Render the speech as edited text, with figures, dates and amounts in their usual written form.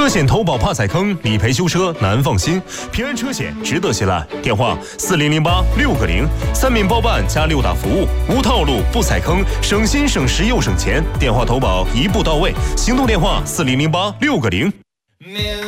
车险投保怕踩坑，理赔修车难放心。平安车险值得信赖。电话4008-6个0，3免包办加6大服务，无套路不踩坑，省心省时又省钱。电话投保一步到位，行动电话4008-6个0。